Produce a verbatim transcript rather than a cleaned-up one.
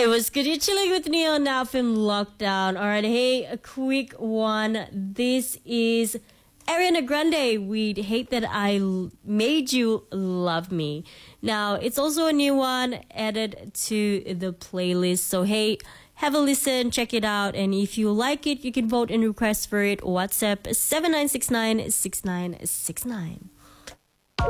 Hey, what's good? You're chilling with Neo now from Lockdown. Alright, hey, a quick one. This is Ariana Grande with Hate That I L- Made You Love Me. Now, it's also a new one added to the playlist. So, hey, have a listen, check it out. And if you like it, you can vote and request for it. WhatsApp seven nine six nine six nine six nine.